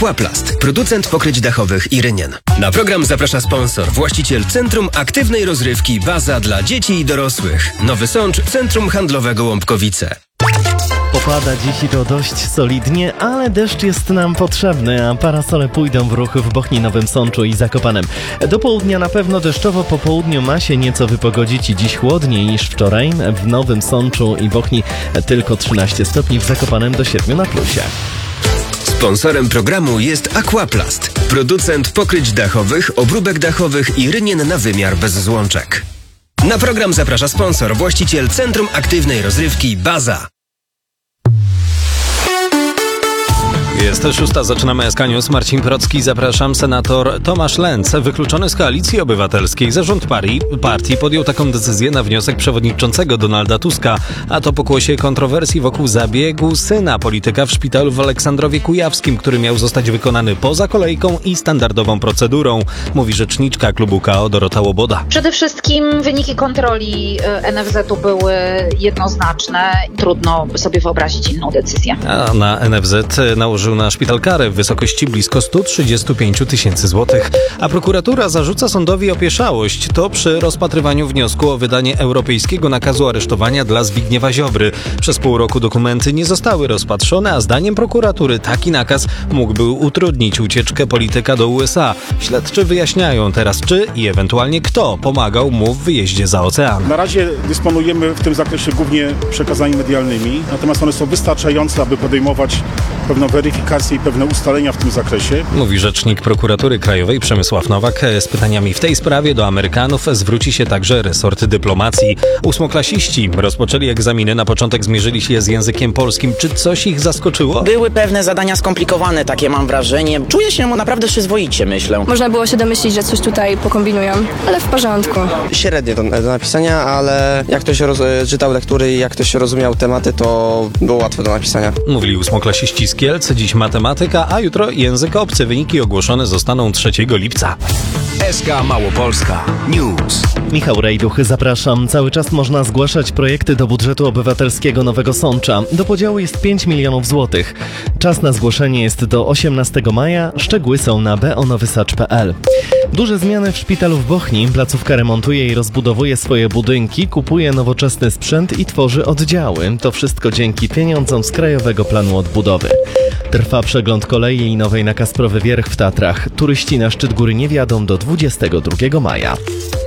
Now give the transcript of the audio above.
Aquaplast, producent pokryć dachowych i rynien. Na program zaprasza sponsor, właściciel Centrum Aktywnej Rozrywki Baza dla dzieci i dorosłych. Nowy Sącz, Centrum Handlowego Łąbkowice. Popada dziś i to dość solidnie, ale deszcz jest nam potrzebny, a parasole pójdą w ruch w Bochni, Nowym Sączu i Zakopanem. Do południa na pewno deszczowo, po południu ma się nieco wypogodzić i dziś chłodniej niż wczoraj. W Nowym Sączu i Bochni tylko 13 stopni, w Zakopanem do 7 na plusie. Sponsorem programu jest Aquaplast, producent pokryć dachowych, obróbek dachowych i rynien na wymiar bez złączek. Na program zaprasza sponsor, właściciel Centrum Aktywnej Rozrywki Baza. Jest 6, zaczynamy SK News. Marcin Procki, zapraszam. Senator Tomasz Lenz, wykluczony z Koalicji Obywatelskiej. Zarząd partii podjął taką decyzję na wniosek przewodniczącego Donalda Tuska, a to pokłosie kontrowersji wokół zabiegu syna polityka w szpitalu w Aleksandrowie Kujawskim, który miał zostać wykonany poza kolejką i standardową procedurą, mówi rzeczniczka klubu KO Dorota Łoboda. Przede wszystkim wyniki kontroli NFZ-u były jednoznaczne. Trudno sobie wyobrazić inną decyzję. A na NFZ nałożył na szpital karę w wysokości blisko 135 tysięcy złotych, a prokuratura zarzuca sądowi opieszałość. To przy rozpatrywaniu wniosku o wydanie europejskiego nakazu aresztowania dla Zbigniewa Ziobry. Przez pół roku dokumenty nie zostały rozpatrzone, a zdaniem prokuratury taki nakaz mógłby utrudnić ucieczkę polityka do USA. Śledczy wyjaśniają teraz, czy i ewentualnie kto pomagał mu w wyjeździe za ocean. Na razie dysponujemy w tym zakresie głównie przekazami medialnymi, natomiast one są wystarczające, aby podejmować pewną weryfikację i pewne ustalenia w tym zakresie. Mówi rzecznik prokuratury krajowej Przemysław Nowak. Z pytaniami w tej sprawie do Amerykanów zwróci się także resort dyplomacji. Ósmoklasiści rozpoczęli egzaminy. Na początek zmierzyli się z językiem polskim. Czy coś ich zaskoczyło? Były pewne zadania skomplikowane, takie mam wrażenie. Czuję się naprawdę przyzwoicie, myślę. Można było się domyślić, że coś tutaj pokombinują, ale w porządku. Średnie do napisania, ale jak ktoś czytał lektury i jak ktoś rozumiał tematy, to było łatwe do napisania. Mówili ósmoklasiści z Kielc. Dziś matematyka, a jutro język obcy. Wyniki ogłoszone zostaną 3 lipca. SK Małopolska News. Michał Rejduch, zapraszam. Cały czas można zgłaszać projekty do budżetu obywatelskiego Nowego Sącza. Do podziału jest 5 milionów złotych. Czas na zgłoszenie jest do 18 maja. Szczegóły są na bonowysacz.pl. Duże zmiany w szpitalu w Bochni. Placówka remontuje i rozbudowuje swoje budynki, kupuje nowoczesny sprzęt i tworzy oddziały. To wszystko dzięki pieniądzom z Krajowego Planu Odbudowy. Trwa przegląd kolei i nowej na Kasprowy Wierch w Tatrach. Turyści na szczyt góry nie wjadą do 22 maja.